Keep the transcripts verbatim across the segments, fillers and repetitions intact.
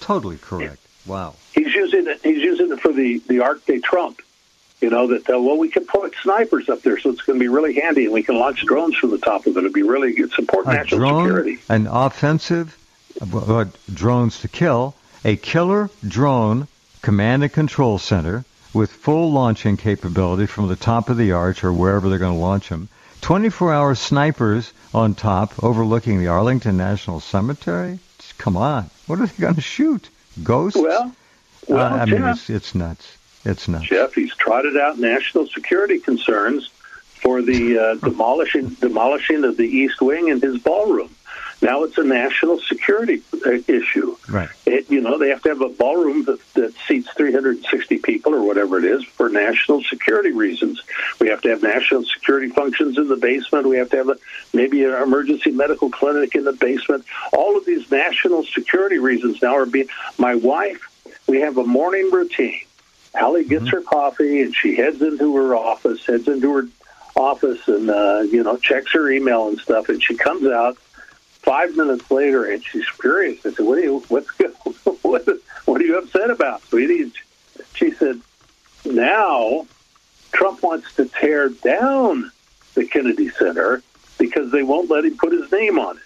totally correct. Wow. He's using it. He's using it for the the Arc de Trump. You know that uh, well, we can put snipers up there, so it's going to be really handy, and we can launch drones from the top of it. It'll be really good. Support A national drone, security. An offensive uh, drones to kill, a killer drone command and control center with full launching capability from the top of the arch or wherever they're going to launch them. twenty-four hour snipers on top overlooking the Arlington National Cemetery. Come on, what are they going to shoot? Ghosts? Well, well, uh, I Jeff, mean, it's, it's nuts. It's nuts. Jeff, he's trotted out national security concerns for the uh, demolishing demolishing of the East Wing and his ballroom. Now it's a national security uh, issue. Right. It, you know, they have to have a ballroom that, that seats three hundred sixty people or whatever it is for national security reasons. We have to have national security functions in the basement. We have to have a, maybe an emergency medical clinic in the basement. All of these national security reasons now are being... My wife, we have a morning routine. Allie gets mm-hmm. her coffee, and she heads into her office, heads into her office and, uh, you know, checks her email and stuff, and she comes out five minutes later, and she's furious. I said, what are you, what's good? what, what are you upset about, sweetie? She said, now Trump wants to tear down the Kennedy Center because they won't let him put his name on it.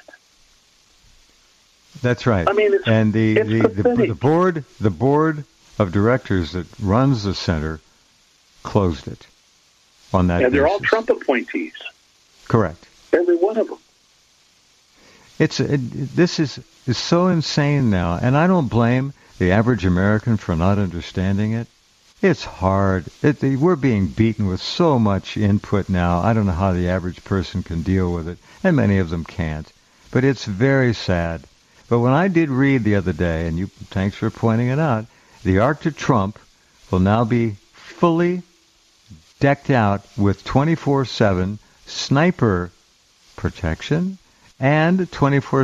That's right. I mean, it's, and the, it's the, the, the board, the board of directors that runs the center closed it on that And they're basis. all Trump appointees. Correct. Every one of them. It's it, this is is so insane now, and I don't blame the average American for not understanding it. It's hard. It, we're being beaten with so much input now. I don't know how the average person can deal with it, and many of them can't. But it's very sad. But when I did read the other day, and you thanks for pointing it out, the Arc de Trump will now be fully decked out with twenty-four seven sniper protection and twenty-four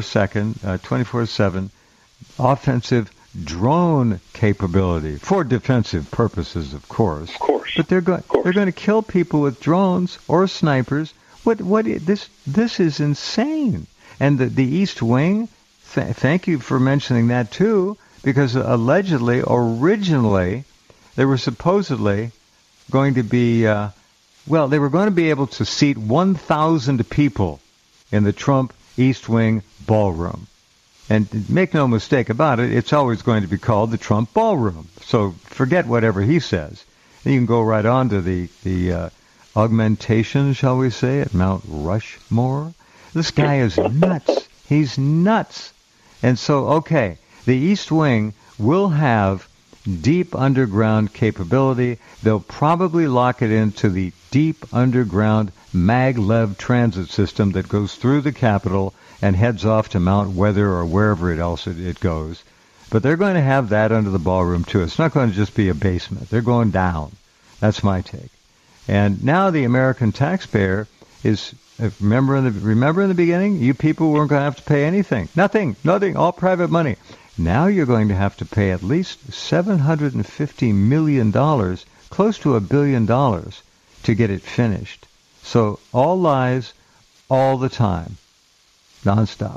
seven offensive drone capability for defensive purposes, of course. Of course. But they're going they're going to kill people with drones or snipers. What what this this is insane. And the the East Wing, th- thank you for mentioning that too, because allegedly, originally, they were supposedly going to be uh, well, they were going to be able to seat one thousand people in the Trump East Wing ballroom. And make no mistake about it, it's always going to be called the Trump ballroom. So forget whatever he says. And you can go right on to the, the uh, augmentation, shall we say, at Mount Rushmore. This guy is nuts. He's nuts. And so, okay, the East Wing will have deep underground capability. They'll probably lock it into the deep underground maglev transit system that goes through the Capitol and heads off to Mount Weather or wherever it else it, it goes. But they're going to have that under the ballroom, too. It's not going to just be a basement. They're going down. That's my take. And now the American taxpayer is, remember in the, remember in the beginning, you people weren't going to have to pay anything. Nothing. Nothing. All private money. Now you're going to have to pay at least seven hundred fifty million dollars, close to a billion dollars, to get it finished. So all lies, all the time, nonstop.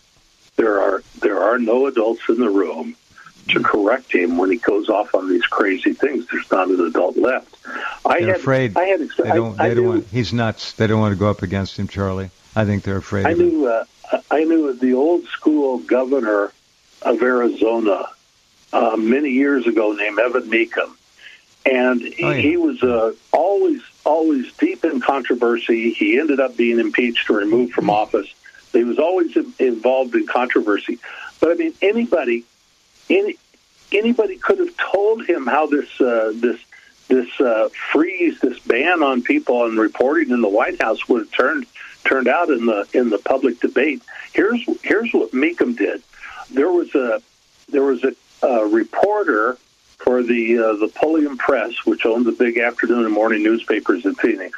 There are there are no adults in the room to correct him when he goes off on these crazy things. There's not an adult left. I they're had, afraid. I had, they don't. I, they I don't knew, want, he's nuts. They don't want to go up against him, Charlie. I think they're afraid. I of knew. him. Uh, I knew the old school governor of Arizona uh, many years ago named Evan Mecham, and he, oh, yeah. he was uh, always always deep in controversy. He ended up being impeached or removed from office. He was always involved in controversy. But I mean, anybody, any, anybody could have told him how this uh, this this uh, freeze, this ban on people on reporting in the White House would have turned turned out in the in the public debate. Here's here's what Mecham did. There was a there was a, a reporter for the uh, the Pulliam Press, which owned the big afternoon and morning newspapers in Phoenix,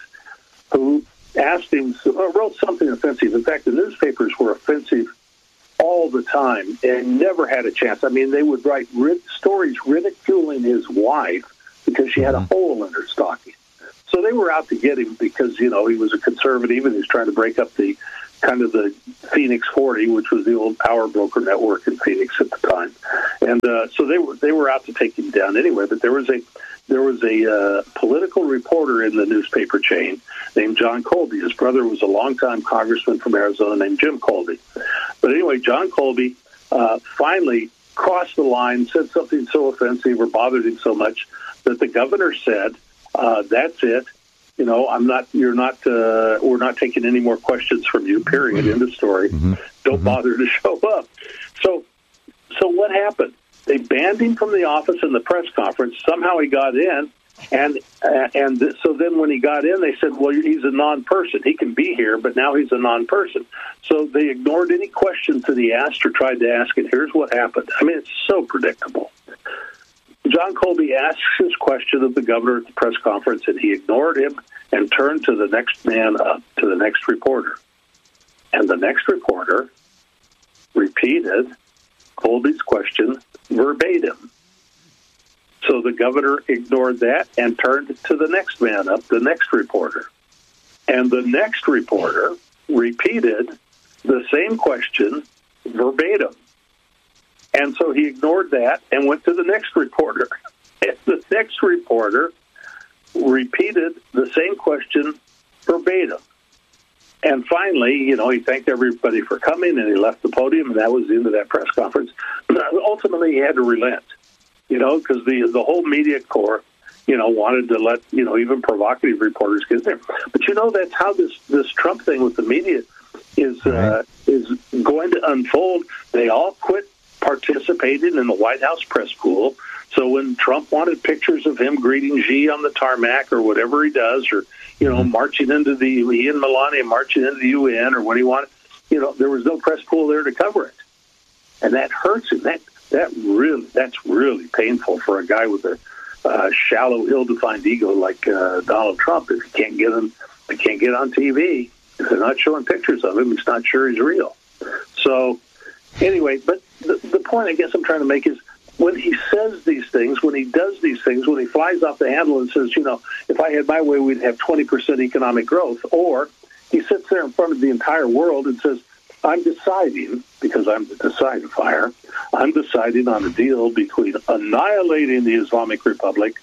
who asked him, uh, wrote something offensive. In fact, the newspapers were offensive all the time and never had a chance. I mean, they would write rid- stories ridiculing his wife because she had a hole in her stocking. So they were out to get him because, you know, he was a conservative and he's trying to break up the kind of the Phoenix forty, which was the old power broker network in Phoenix at the time. And uh, so they were they were out to take him down anyway. But there was a there was a uh, political reporter in the newspaper chain named John Colby. His brother was a longtime congressman from Arizona named Jim Colby. But anyway, John Colby uh, finally crossed the line, said something so offensive or bothered him so much that the governor said, uh, "That's it. You know, I'm not. You're not. Uh, we're not taking any more questions from you. Period. End of story. Mm-hmm. Don't mm-hmm. bother to show up." So, so what happened? They banned him from the office in the press conference. Somehow he got in, and uh, and th- so then when he got in, they said, "Well, he's a non-person. He can be here, but now he's a non-person." So they ignored any questions that he asked or tried to ask. And here's what happened. I mean, it's so predictable. John Colby asked his question of the governor at the press conference, and he ignored him and turned to the next man up, to the next reporter. And the next reporter repeated Colby's question verbatim. So the governor ignored that and turned to the next man up, the next reporter. And the next reporter repeated the same question verbatim. And so he ignored that and went to the next reporter. And the next reporter repeated the same question verbatim. And finally, you know, he thanked everybody for coming and he left the podium, and that was the end of that press conference. Ultimately, he had to relent, you know, because the the whole media corps, you know, wanted to let, you know, even provocative reporters get there. But, you know, that's how this, this Trump thing with the media is uh, is going to unfold. They all quit participated in the White House press pool. So when Trump wanted pictures of him greeting Xi on the tarmac or whatever he does, or, you know, mm-hmm. marching into the, he and Melania marching into the U N, or when he wanted, you know, there was no press pool there to cover it. And that hurts him. That, that really, that's really painful for a guy with a uh, shallow, ill-defined ego like uh, Donald Trump. If you can't get him, if you can't get on T V, if they're not showing pictures of him, he's not sure he's real. So anyway, but the, the point I guess I'm trying to make is when he says these things, when he does these things, when he flies off the handle and says, you know, if I had my way, we'd have twenty percent economic growth, or he sits there in front of the entire world and says, I'm deciding, because I'm the decidifier, I'm deciding on a deal between annihilating the Islamic Republic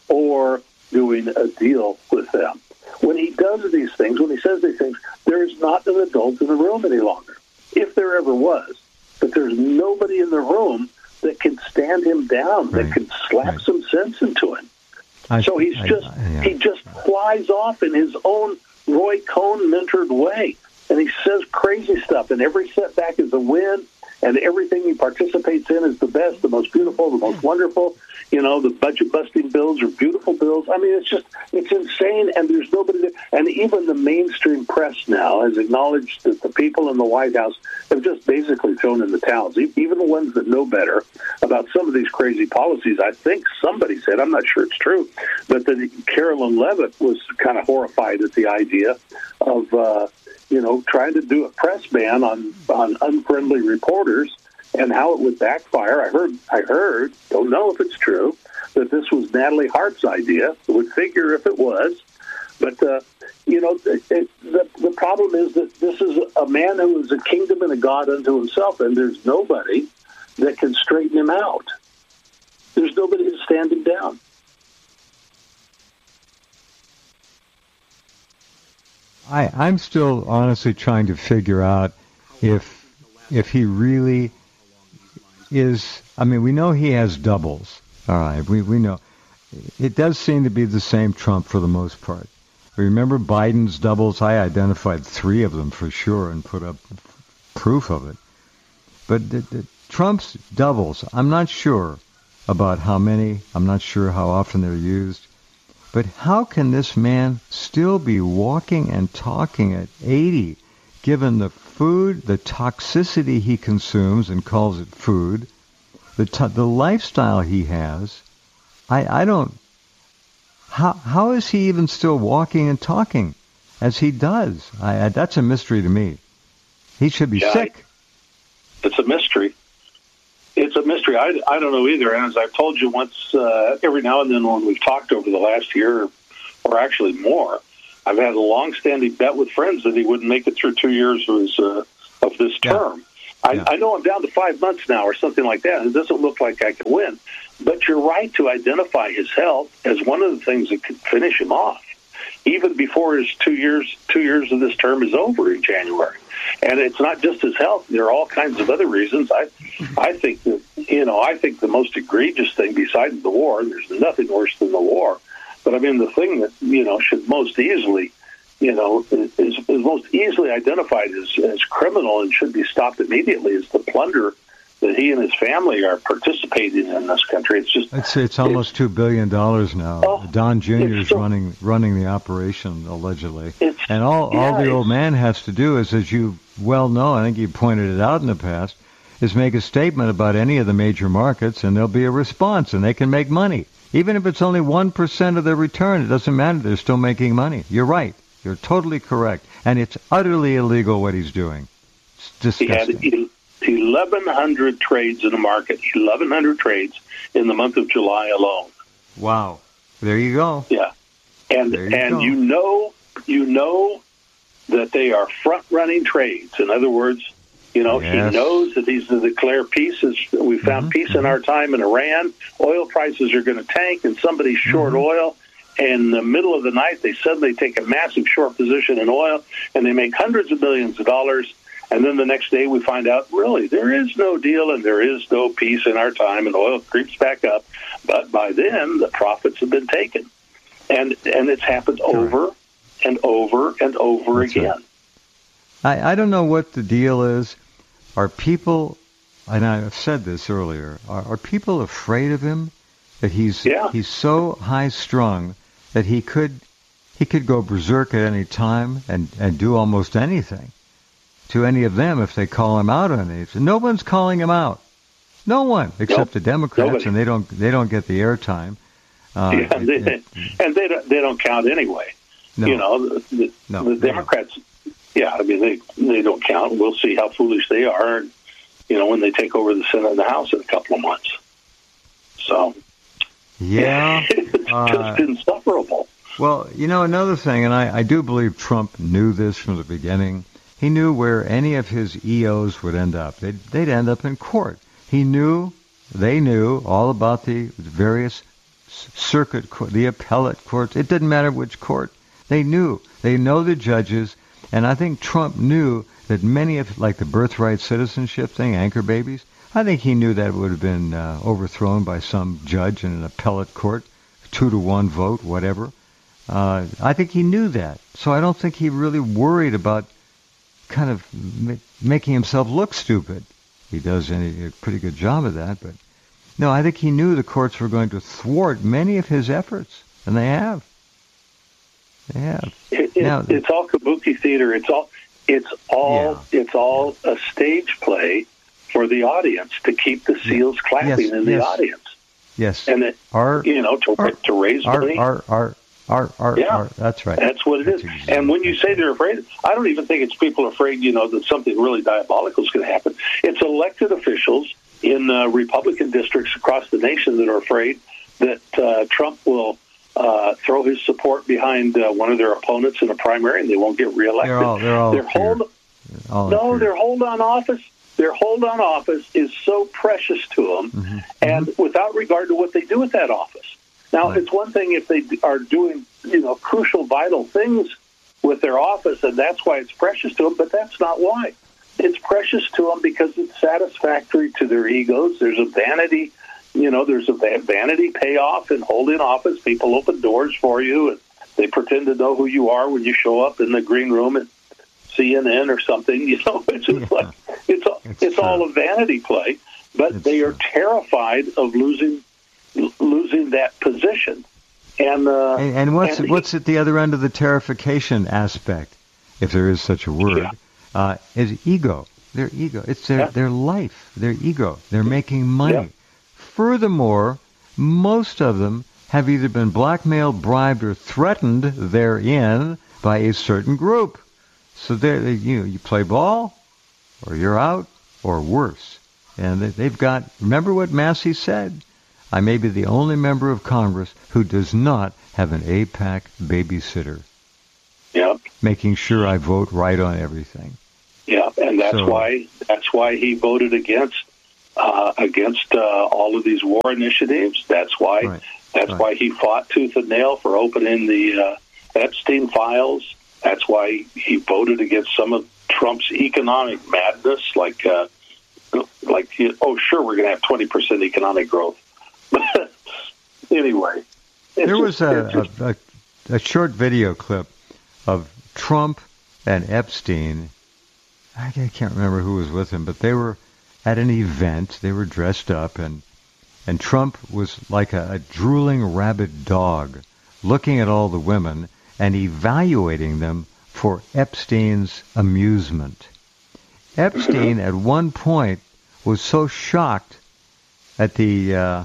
or doing a deal with them. When he does these things, when he says these things, there is not an adult in the room any longer, if there ever was. But there's nobody in the room that can stand him down, right. that can slap right. some sense into him. I, so he's I, just I, yeah. he just flies off in his own Roy Cohn mentored way, and he says crazy stuff. And every setback is a win, and everything he participates in is the best, the most beautiful, the most wonderful. You know, the budget-busting bills are beautiful bills. I mean, it's just, it's insane, and there's nobody there. And even the mainstream press now has acknowledged that the people in the White House have just basically thrown in the towels. Even the ones that know better about some of these crazy policies. I think somebody said, I'm not sure it's true, but that Carolyn Levitt was kind of horrified at the idea of, uh, you know, trying to do a press ban on, on unfriendly reporters, and how it would backfire. I heard, I heard, don't know if it's true, that this was Natalie Hart's idea. It would figure if it was. But, uh, you know, it, it, the, the problem is that this is a man who is a kingdom and a god unto himself, and there's nobody that can straighten him out. There's nobody to stand him down. I, I'm still honestly trying to figure out if if he really is, I mean, we know he has doubles. All right, we, we know. It does seem to be the same Trump for the most part. Remember Biden's doubles? I identified three of them for sure and put up proof of it. But the, the, Trump's doubles, I'm not sure about how many. I'm not sure how often they're used. But how can this man still be walking and talking at eighty, given the food, the toxicity he consumes and calls it food, the t- the lifestyle he has? I, I don't... How how is he even still walking and talking as he does? I, I, that's a mystery to me. He should be yeah, sick. It's a mystery. It's a mystery. I, I don't know either. And as I've told you once, uh, every now and then when we've talked over the last year or actually more. I've had a long-standing bet with friends that he wouldn't make it through two years of, his, uh, of this term. Yeah. I, yeah. I know I'm down to five months now or something like that. It doesn't look like I can win. But you're right to identify his health as one of the things that could finish him off, even before his two years two years of this term is over in January. And it's not just his health. There are all kinds of other reasons. I I think that, you know, I think the most egregious thing besides the war, there's nothing worse than the war, but I mean the thing that, you know, should most easily, you know, is, is most easily identified as, as criminal and should be stopped immediately is the plunder that he and his family are participating in this country. It's just it's it's almost it's, two billion dollars now. Oh, Don Junior is so, running running the operation allegedly, and all yeah, all the old man has to do is, as you well know, I think you pointed it out in the past, is make a statement about any of the major markets, and there'll be a response, and they can make money, even if it's only one percent of their return. It doesn't matter; they're still making money. You're right. You're totally correct, and it's utterly illegal what he's doing. It's disgusting. He had, eleven hundred trades in the market, eleven hundred trades in the month of July alone. Wow. There you go. Yeah. And you and go. you know you know that they are front-running trades. In other words, you know, yes. he knows that he's to declare peace. We found mm-hmm. peace mm-hmm. in our time in Iran. Oil prices are going to tank, and somebody's short mm-hmm. oil. And in the middle of the night, they suddenly take a massive short position in oil, and they make hundreds of millions of dollars. And then the next day we find out, really, there is no deal and there is no peace in our time, and oil creeps back up. But by then, the profits have been taken. And and it's happened over and over and over That's again. Right. I, I don't know what the deal is. Are people, and I've said this earlier, are, are people afraid of him? That he's yeah. he's so high-strung that he could he could go berserk at any time and, and do almost anything to any of them if they call him out on it. No one's calling him out. No one, except nope. the Democrats, Nobody. and they don't they don't get the airtime. Uh, yeah, they, it, and they don't, they don't count anyway. No. You know, the, the, no, the Democrats. Yeah, I mean they they don't count. We'll see how foolish they are. You know, when they take over the Senate and the House in a couple of months. So. Yeah, it's just uh, insufferable. Well, you know, another thing, and I, I do believe Trump knew this from the beginning. He knew where any of his E Os would end up. They'd, they'd end up in court. He knew, they knew all about the various circuit court, the appellate courts. It didn't matter which court. They knew. They know the judges. And I think Trump knew that many of, like the birthright citizenship thing, anchor babies, I think he knew that would have been uh, overthrown by some judge in an appellate court, two to one vote, whatever. Uh, I think he knew that. So I don't think he really worried about kind of ma- making himself look stupid. He does a, a pretty good job of that, but no, I think he knew the courts were going to thwart many of his efforts, and they have. They have. It, it, now, it's all kabuki theater. It's all. It's all. Yeah. It's all a stage play for the audience to keep the seals clapping yes, in the yes. audience. Yes. And it, our, you know, to our, to raise our, money. Our, our, our, our, yeah, our, that's right. That's what it that's is. Exactly. And when you say they're afraid, I don't even think it's people afraid, you know, that something really diabolical is going to happen. It's elected officials in uh, Republican districts across the nation that are afraid that uh, Trump will uh, throw his support behind uh, one of their opponents in a primary and they won't get reelected. They're all, they're all their hold, they're all no, their hold on office. Their hold on office is so precious to them, mm-hmm. and mm-hmm. without regard to what they do with that office. Now, right. it's one thing if they are doing, you know, crucial, vital things with their office, and that's why it's precious to them, but that's not why. It's precious to them because it's satisfactory to their egos. There's a vanity, you know, there's a vanity payoff in holding office. People open doors for you, and they pretend to know who you are when you show up in the green room at C N N or something. You know, it's just yeah. like it's it's, it's all a vanity play. But it's they true. are terrified of losing losing that position. And uh, and, and what's and what's he, at the other end of the terrification aspect, if there is such a word, yeah. uh, is ego. Their ego. It's their, yeah. their life, their ego. They're making money. Yeah. Furthermore, most of them have either been blackmailed, bribed, or threatened therein by a certain group. So there, you you play ball, or you're out, or worse. And they've got. Remember what Massey said? I may be the only member of Congress who does not have an AIPAC babysitter. Yep. Making sure I vote right on everything. Yeah, and that's So- why that's why he voted against uh, against uh, all of these war initiatives. That's why Right. that's Right. why he fought tooth and nail for opening the uh, Epstein files. That's why he voted against some of Trump's economic madness, like uh, like oh sure we're going to have twenty percent economic growth. Anyway, it's There was just- a, it's just- a, a, a short video clip of Trump and Epstein. I can't remember who was with him, but they were at an event. They were dressed up, and and Trump was like a, a drooling rabid dog, looking at all the women and evaluating them for Epstein's amusement. Epstein, at one point, was so shocked at the uh,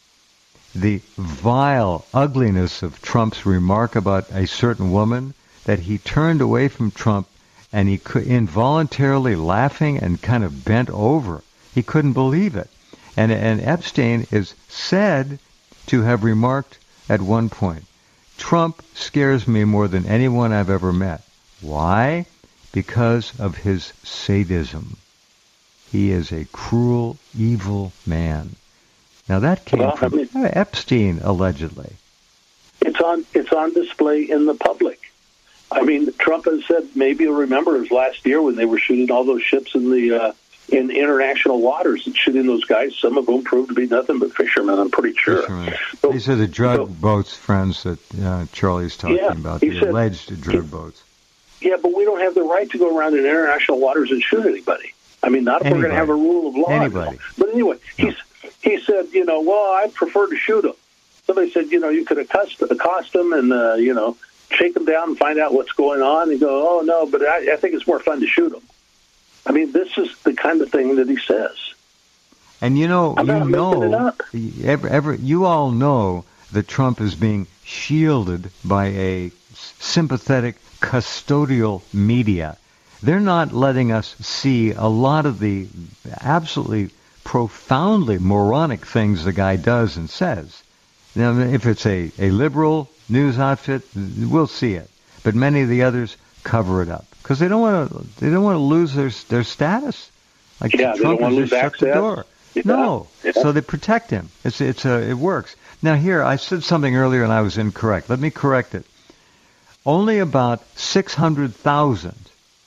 the vile ugliness of Trump's remark about a certain woman that he turned away from Trump, and he could, involuntarily laughing and kind of bent over. He couldn't believe it. And, and Epstein is said to have remarked at one point, Trump scares me more than anyone I've ever met. Why? Because of his sadism. He is a cruel, evil man. Now that came Well, from I mean- Epstein, allegedly. It's on it's on display in the public. I mean, Trump has said, maybe you'll remember, it was last year when they were shooting all those ships in the uh, in international waters and shooting those guys. Some of them proved to be nothing but fishermen, I'm pretty sure. Fishermen. So- These are the drug so- boats, friends, that uh, Charlie's talking Yeah, about, he the said- alleged drug boats. Yeah, but we don't have the right to go around in international waters and shoot anybody. I mean, not if we're going to Anybody. have a rule of law. Anybody. But anyway, No. he's, he said, you know, well, I prefer to shoot them. Somebody said, you know, you could accost, accost them and, uh, you know, shake them down and find out what's going on and go, oh, no, but I, I think it's more fun to shoot them. I mean, this is the kind of thing that he says. And you know, I'm you not making it know, up. ever, ever, you all know that Trump is being shielded by a sympathetic custodial media. They're not letting us see a lot of the absolutely profoundly moronic things the guy does and says. Now, if it's a, a liberal news outfit, we'll see it. But many of the others cover it up because they don't want to. They don't want to lose their their status. Like Yeah, they Trump don't wanna has lose just shut the access. door. Yeah, No, yeah. so they protect him. It's it's a it works. Now here, I said something earlier and I was incorrect. Let me correct it. Only about six hundred thousand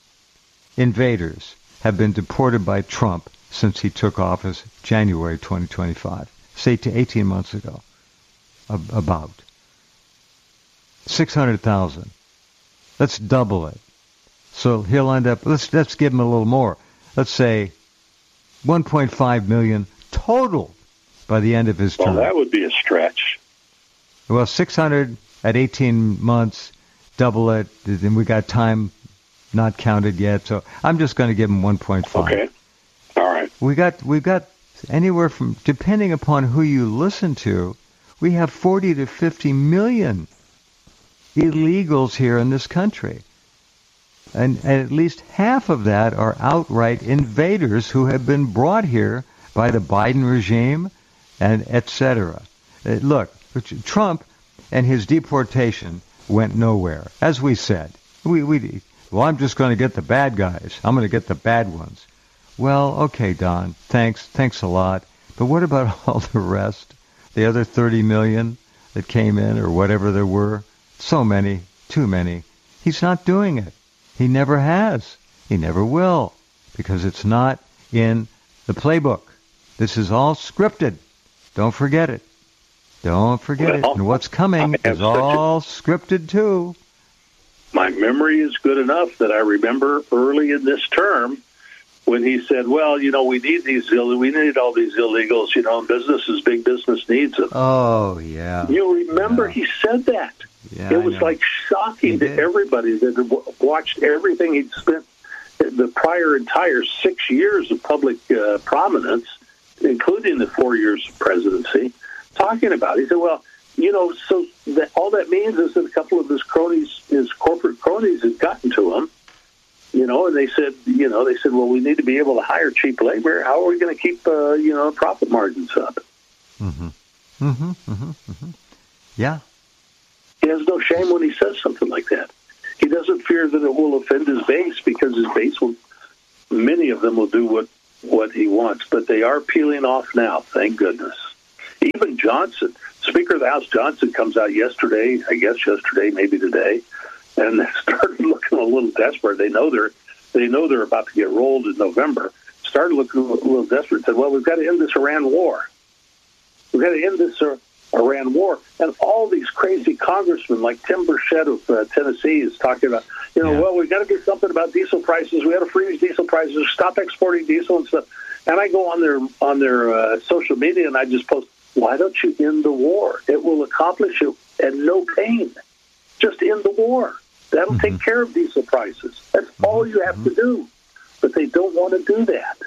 invaders have been deported by Trump since he took office January twenty twenty-five, say to eighteen months ago. Ab- About six hundred thousand. Let's double it. So he'll end up. Let's let's give him a little more. Let's say one point five million total by the end of his Well, term. that would be a stretch. Well, six hundred at eighteen months, double it, and we got time not counted yet. So I'm just going to give him one point five. Okay. All right. We got we got anywhere from, depending upon who you listen to, we have forty to fifty million illegals here in this country. And, and at least half of that are outright invaders who have been brought here by the Biden regime and et cetera. Uh, look, Trump and his deportation went nowhere. As we said, we, we well, I'm just going to get the bad guys. I'm going to get the bad ones. Well, okay, Don, thanks, thanks a lot. But what about all the rest? The other thirty million that came in or whatever there were? So many, too many. He's not doing it. He never has. He never will, because it's not in the playbook. This is all scripted. Don't forget it. Don't forget it. Well, And what's coming I have is such a- all scripted too. My memory is good enough that I remember early in this term when he said, well, you know, we need these, Ill- we need all these illegals, you know, businesses, big business needs them. Oh, yeah. You remember Yeah. he said that. Yeah, it was I know. like shocking He to did. everybody that had w- watched everything he'd spent the prior entire six years of public uh, prominence, including the four years of presidency, talking about it. He said, well, you know, so that, all that means is that a couple of his cronies, his corporate cronies had gotten to him, you know, and they said, you know, they said, well, we need to be able to hire cheap labor. How are we going to keep, uh, you know, profit margins up? Mm-hmm. Mm-hmm, mm-hmm, mm-hmm. Yeah. He has no shame when he says something like that. He doesn't fear that it will offend his base because his base will, many of them will do what, what he wants. But they are peeling off now, thank goodness. Even Johnson, Speaker of the House Johnson, comes out yesterday, I guess yesterday, maybe today, and started looking a little desperate. They know they're they know they're about to get rolled in November. Started looking a little desperate. Said, "Well, we've got to end this Iran war. We've got to end this uh, Iran war." And all these crazy congressmen, like Tim Burchett of uh, Tennessee, is talking about, you know, yeah. well, we've got to do something about diesel prices. We got to freeze diesel prices, stop exporting diesel and stuff. And I go on their on their uh, social media and I just post, "Why don't you end the war? It will accomplish it at no pain. Just end the war. That'll mm-hmm. take care of diesel prices. That's mm-hmm. all you have to do." But they don't want to do that.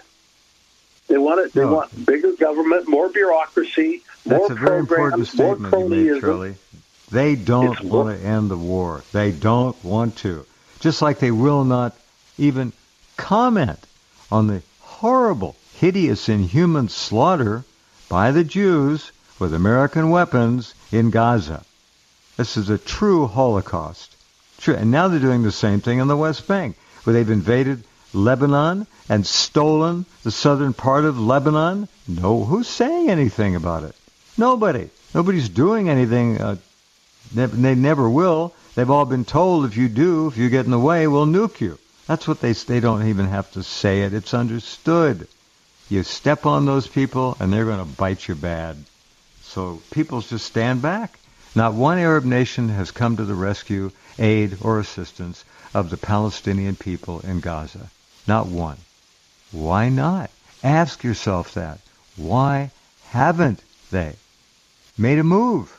They want it. They no. want bigger government, more bureaucracy, more That's a very important statement you made, Charlie. They don't it's want to end the war. They don't want to. Just like they will not even comment on the horrible, hideous, inhuman slaughter by the Jews with American weapons in Gaza. This is a true Holocaust. True. And now they're doing the same thing in the West Bank, where they've invaded Lebanon and stolen the southern part of Lebanon. No, who's saying anything about it? Nobody. Nobody's doing anything. Uh, they, they never will. They've all been told, if you do, if you get in the way, we'll nuke you. That's what they they don't even have to say it. It's understood. You step on those people, and they're going to bite you bad. So people just stand back. Not one Arab nation has come to the rescue, aid, or assistance of the Palestinian people in Gaza. Not one. Why not? Ask yourself that. Why haven't they made a move?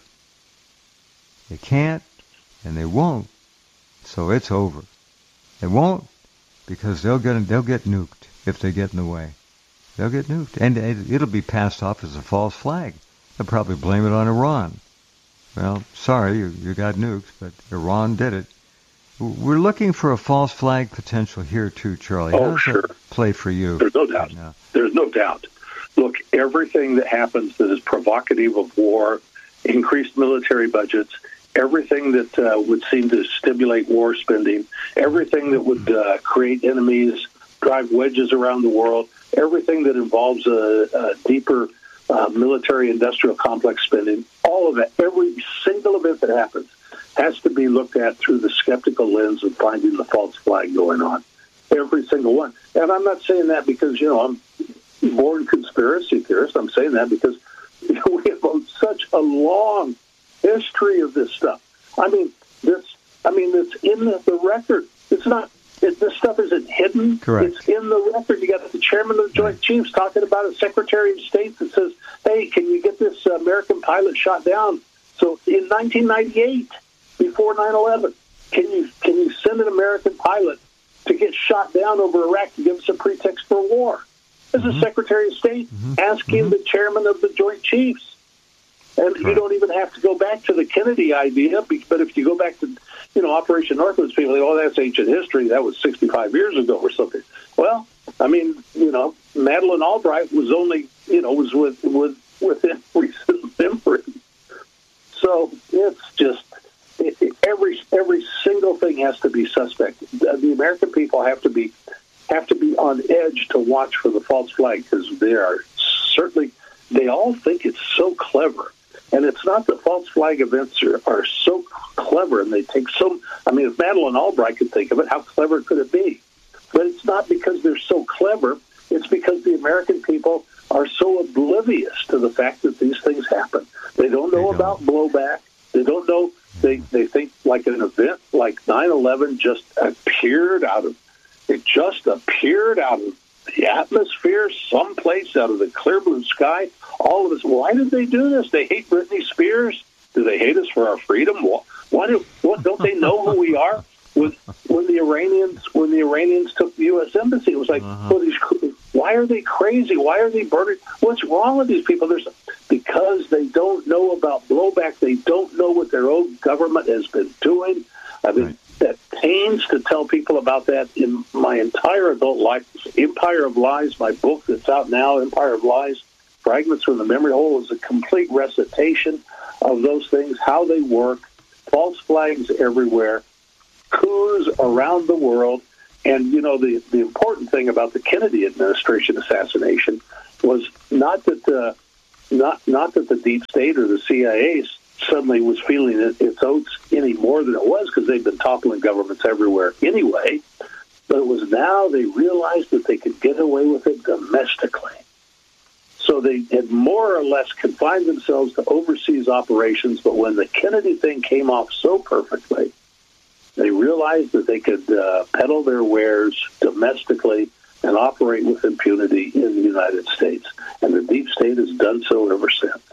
They can't, and they won't. So it's over. They won't, because they'll get they'll get nuked if they get in the way. They'll get nuked, and it'll be passed off as a false flag. They'll probably blame it on Iran. Well, sorry, you, you got nuked, but Iran did it. We're looking for a false flag potential here too, Charlie. Oh, How does sure. that play for you? There's no doubt. Right There's no doubt. Look, everything that happens that is provocative of war, increased military budgets, everything that uh, would seem to stimulate war spending, everything that would uh, create enemies, drive wedges around the world, everything that involves a, a deeper uh, military-industrial complex spending, all of it, every single event that happens has to be looked at through the skeptical lens of finding the false flag going on. Every single one. And I'm not saying that because, you know, I'm born conspiracy theorist. I'm saying that because you know, we have such a long history of this stuff. I mean, this. I mean, it's in the, the record. It's not. It, this stuff isn't hidden. Correct. It's in the record. You got the chairman of the Joint Chiefs talking about a Secretary of State that says, "Hey, can you get this uh, American pilot shot down?" So in nineteen ninety-eight, before nine eleven, can you can you send an American pilot to get shot down over Iraq to give us a pretext for war? As mm-hmm. a Secretary of State mm-hmm. asking mm-hmm. the chairman of the Joint Chiefs. And right. you don't even have to go back to the Kennedy idea, but if you go back to, you know, Operation Northwoods, people say, oh, that's ancient history. That was sixty-five years ago or something. Well, I mean, you know, Madeleine Albright was only, you know, was with, with within recent memory. So it's just, it, it, every every single thing has to be suspect. The American people have to be have to be on edge to watch for the false flag, because they are certainly, they all think it's so clever. And it's not that false flag events are, are so clever and they take so, I mean, if Madeleine Albright could think of it, how clever could it be? But it's not because they're so clever. It's because the American people are so oblivious to the fact that these things happen. They don't know they don't. about blowback. They don't know. They, they think like an event like nine eleven just appeared out of, it just appeared out of the atmosphere, someplace out of the clear blue sky. All of us. Why did they do this? They hate Britney Spears. Do they hate us for our freedom? Why do? What, don't they know who we are? When when the Iranians when the Iranians took the U S embassy, it was like, uh-huh. well, these, why are they crazy? Why are they burning? What's wrong with these people? There's because they don't know about blowback. They don't know what their own government has been doing. I've been right. at pains to tell people about that in my entire adult life. Empire of Lies, my book that's out now, Empire of Lies. Fragments from the Memory Hole is a complete recitation of those things, how they work, false flags everywhere, coups around the world. And, you know, the, the important thing about the Kennedy administration assassination was not that the, not, not that the deep state or the C I A suddenly was feeling it, its oats any more than it was, because they've been toppling governments everywhere anyway. But it was now they realized that they could get away with it domestically. So they had more or less confined themselves to overseas operations, but when the Kennedy thing came off so perfectly, they realized that they could uh, peddle their wares domestically and operate with impunity in the United States. And the deep state has done so ever since.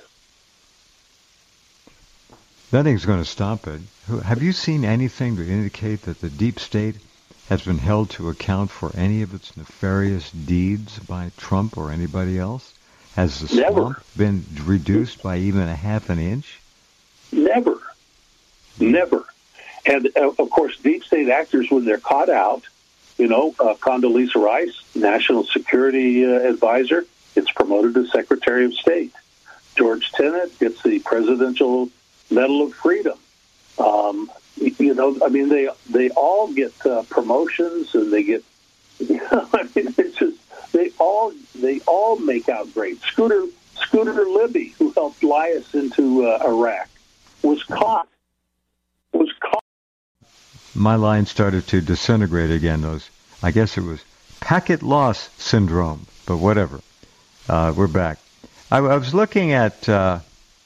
Nothing's going to stop it. Have you seen anything to indicate that the deep state has been held to account for any of its nefarious deeds by Trump or anybody else? Has the swamp Never. been reduced by even a half an inch? Never. Never. And, uh, of course, deep state actors, when they're caught out, you know, uh, Condoleezza Rice, National Security uh, Advisor, gets promoted to Secretary of State. George Tenet gets the Presidential Medal of Freedom. Um, you know, I mean, they they all get uh, promotions, and they get, you know, I mean, it's just, they all they all make out great. Scooter Scooter Libby, who helped fly us into uh, Iraq, was caught. Was caught. My line started to disintegrate again. Those, I guess it was packet loss syndrome, but whatever. Uh, we're back. I, I was looking at uh,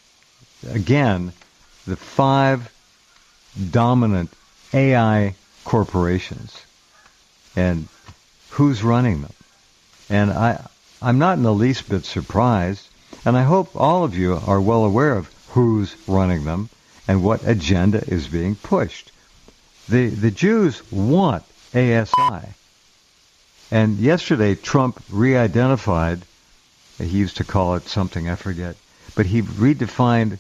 again the five dominant A I corporations and who's running them. And I, I'm not in the least bit surprised, and I hope all of you are well aware of who's running them and what agenda is being pushed. The the Jews want A S I. And yesterday Trump re-identified, he used to call it something, I forget, but he redefined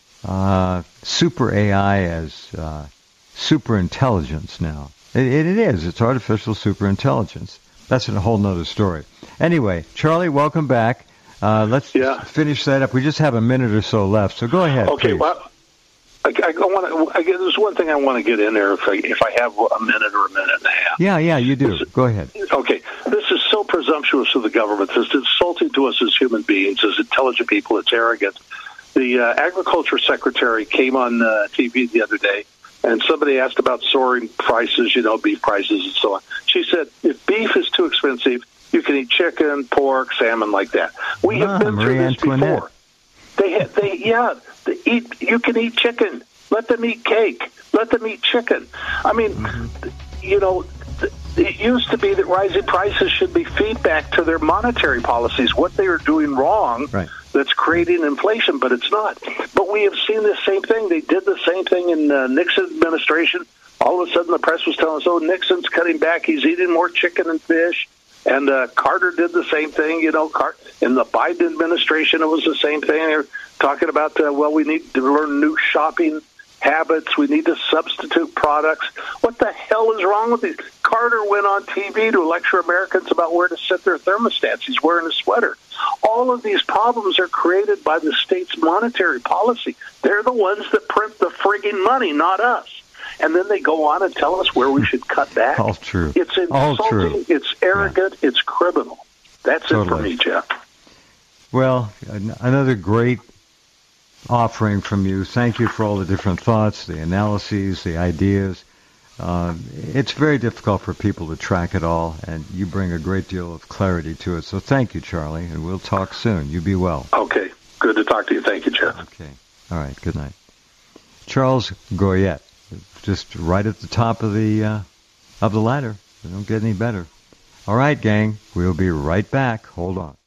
uh, super A I as uh, super intelligence now. It, it is. It's artificial super intelligence. That's a whole nother story. Anyway, Charlie, welcome back. Uh, let's yeah. finish that up. We just have a minute or so left, so go ahead, okay, please. Well, I, I want to. There's one thing I want to get in there. If I, if I have a minute or a minute and a half. Yeah, yeah, you do. This, go ahead. Okay, this is so presumptuous of the government. It's insulting to us as human beings, as intelligent people. It's arrogant. The uh, agriculture secretary came on uh, T V the other day, and somebody asked about soaring prices, you know, beef prices and so on. She said, if beef is too expensive, you can eat chicken, pork, salmon, like that. We have ah, been Marie through this Antoinette. before. They, they, yeah, they eat. You can eat chicken. Let them eat cake. Let them eat chicken. I mean, mm-hmm. you know, it used to be that rising prices should be feedback to their monetary policies, what they are doing wrong. Right. That's creating inflation, but it's not. But we have seen the same thing. They did the same thing in uh, Nixon's administration. All of a sudden, the press was telling us, oh, Nixon's cutting back. He's eating more chicken and fish. And uh, Carter did the same thing. You know, Car- in the Biden administration, it was the same thing. They're talking about, uh, well, we need to learn new shopping habits. We need to substitute products. What the hell is wrong with these? Carter went on T V to lecture Americans about where to set their thermostats. He's wearing a sweater. All of these problems are created by the state's monetary policy. They're the ones that print the frigging money, not us. And then they go on and tell us where we should cut back. All true. It's insulting. All true. It's arrogant. Yeah. It's criminal. That's totally. It for me, Jeff. Well, another great offering from you. Thank you for all the different thoughts, the analyses, the ideas. Uh, it's very difficult for people to track it all, and you bring a great deal of clarity to it. So thank you, Charlie, and we'll talk soon. You be well. Okay. Good to talk to you. Thank you, Jeff. Okay. All right. Good night. Charles Goyette, just right at the top of the uh, of the ladder. They don't get any better. All right, gang. We'll be right back. Hold on.